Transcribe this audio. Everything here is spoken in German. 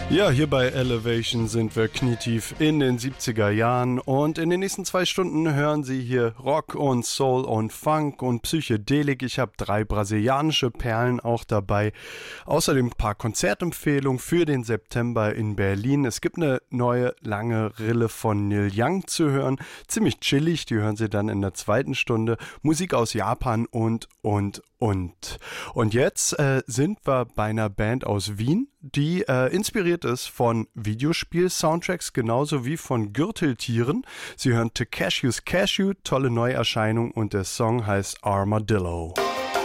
Ja, hier bei Elevation sind wir knietief in den 70er Jahren und in den nächsten 2 Stunden hören Sie hier Rock und Soul und Funk und Psychedelik. Ich habe 3 brasilianische Perlen auch dabei. Außerdem ein paar Konzertempfehlungen für den September in Berlin. Es gibt eine neue lange Rille von Neil Young zu hören. Ziemlich chillig, die hören Sie dann in der 2. Stunde. Musik aus Japan und. Und jetzt sind wir bei einer Band aus Wien, die inspiriert ist von Videospiel-Soundtracks, genauso wie von Gürteltieren. Sie hören Takeshi's Cashew, tolle Neuerscheinung und der Song heißt Armadillo.